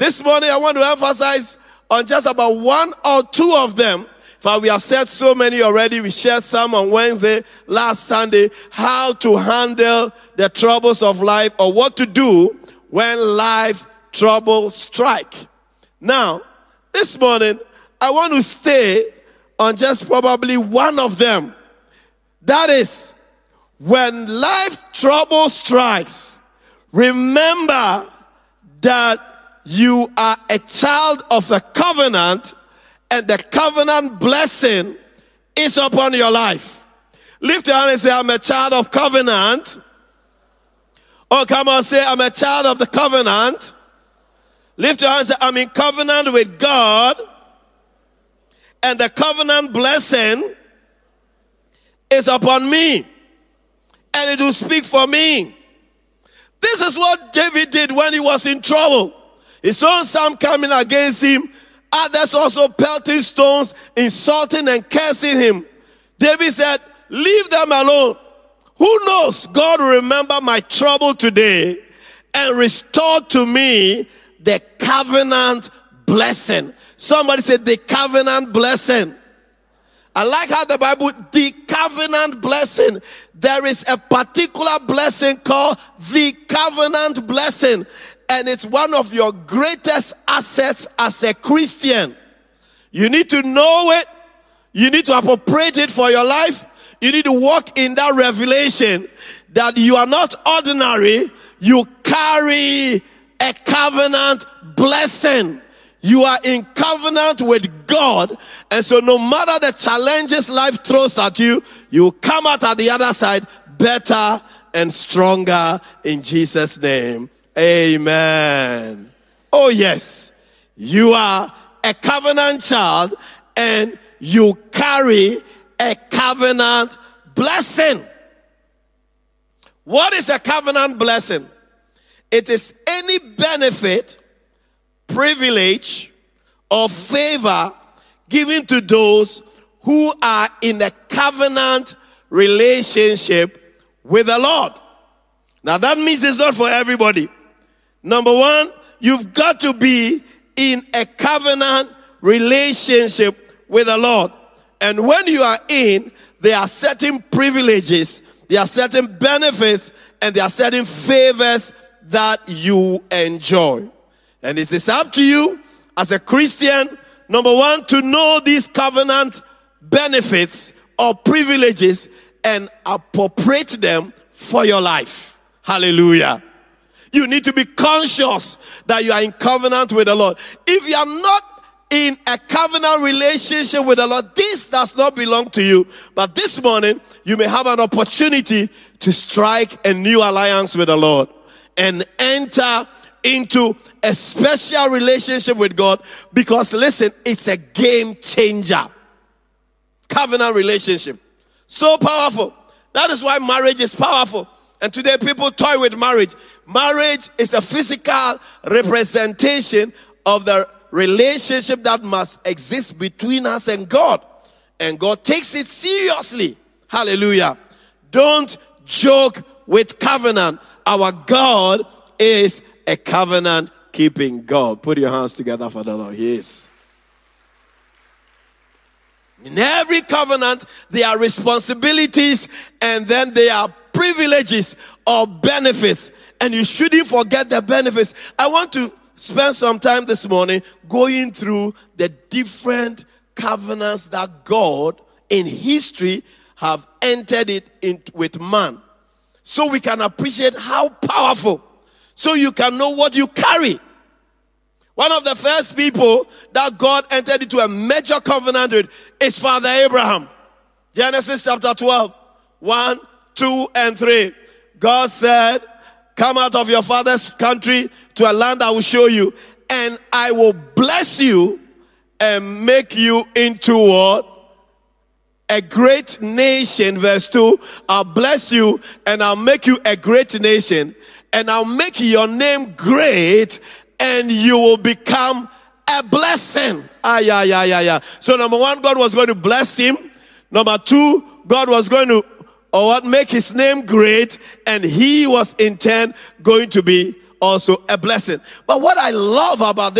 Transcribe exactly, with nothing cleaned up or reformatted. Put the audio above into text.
This morning I want to emphasize on just about one or two of them. For we have said so many already. We shared some on Wednesday, last Sunday, how to handle the troubles of life or what to do when life troubles strike. Now, this morning, I want to stay on just probably one of them. That is, when life trouble strikes, remember that you are a child of a covenant, and the covenant blessing is upon your life. Lift your hand and say, I'm a child of covenant. Oh, come on, say, I'm a child of the covenant. Lift your hand and say, I'm in covenant with God. And the covenant blessing is upon me. And it will speak for me. This is what David did when he was in trouble. He saw some coming against him. Others also pelting stones, insulting and cursing him. David said, leave them alone. Who knows? God will remember my trouble today and restore to me the covenant blessing. Somebody said the covenant blessing. I like how the Bible, the covenant blessing. There is a particular blessing called the covenant blessing. And it's one of your greatest assets as a Christian. You need to know it. You need to appropriate it for your life. You need to walk in that revelation that you are not ordinary. You carry a covenant blessing. You are in covenant with God. And so no matter the challenges life throws at you, you come out at the other side better and stronger in Jesus' name. Amen. Oh yes, you are a covenant child and you carry a covenant blessing. What is a covenant blessing? It is any benefit, privilege, or favor given to those who are in a covenant relationship with the Lord. Now that means it's not for everybody. Number one, you've got to be in a covenant relationship with the Lord. And when you are in, there are certain privileges, there are certain benefits, and there are certain favors that you enjoy. And it is up to you as a Christian, number one, to know these covenant benefits or privileges and appropriate them for your life. Hallelujah. You need to be conscious that you are in covenant with the Lord. If you are not in a covenant relationship with the Lord, this does not belong to you. But this morning, you may have an opportunity to strike a new alliance with the Lord and enter into a special relationship with God, because listen, it's a game changer. Covenant relationship. So powerful. That is why marriage is powerful. And today people toy with marriage. Marriage is a physical representation of the relationship that must exist between us and God. And God takes it seriously. Hallelujah. Don't joke with covenant. Our God is a covenant keeping God. Put your hands together for the Lord. He is. In every covenant, there are responsibilities and then there are privileges or benefits. And you shouldn't forget the benefits. I want to spend some time this morning going through the different covenants that God in history have entered it in with man. So we can appreciate how powerful. So you can know what you carry. One of the first people that God entered into a major covenant with is Father Abraham. Genesis chapter twelve, one, two, and three. God said, come out of your father's country to a land I will show you, and I will bless you and make you into what? A great nation. Verse two, I'll bless you and I'll make you a great nation, and I'll make your name great, and you will become a blessing. Ah, yeah, yeah, yeah, yeah. So number one, God was going to bless him. Number two, God was going to, or what, make his name great, and he was in turn going to be also a blessing. But what I love about this